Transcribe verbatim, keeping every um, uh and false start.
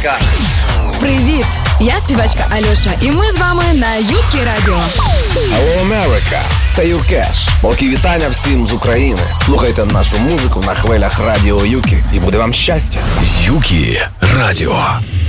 Америка. Привіт! Я співачка Альоша, і ми з вами на Юкі Радіо. Hello, America! Це Юкеш. Великі вітання всім з України. Слухайте нашу музику на хвилях Радіо Юкі, і буде вам щастя. Юкі Радіо.